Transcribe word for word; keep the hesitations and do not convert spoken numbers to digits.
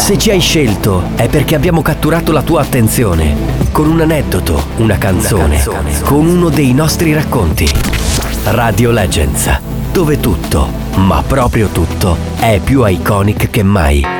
Se ci hai scelto è perché abbiamo catturato la tua attenzione con un aneddoto, una canzone, una canzone, con uno dei nostri racconti. Radio Legends, dove tutto, ma proprio tutto, è più iconic che mai.